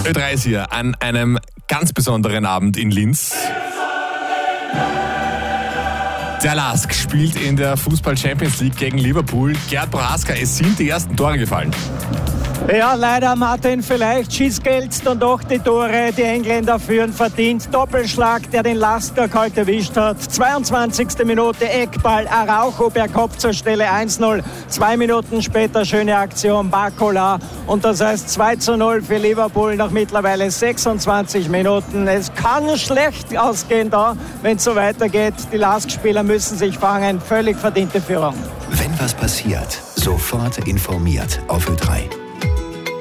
Ö3 ist hier an einem ganz besonderen Abend in Linz. Der LASK spielt in der Fußball-Champions League gegen Liverpool. Gerd Prohaska, es sind die ersten Tore gefallen. Ja, leider, Martin, vielleicht schießt dann doch die Tore. Die Engländer führen verdient. Doppelschlag, der den LASK kalt erwischt hat. 22. Minute, Eckball, Araujo per Kopf zur Stelle 1-0. 2 Minuten später schöne Aktion, Barcola. Und das heißt 2-0 für Liverpool nach mittlerweile 26 Minuten. Es kann schlecht ausgehen da, wenn es so weitergeht. Die LASK-Spieler müssen sich fangen. Völlig verdiente Führung. Wenn was passiert, sofort informiert auf Ö3.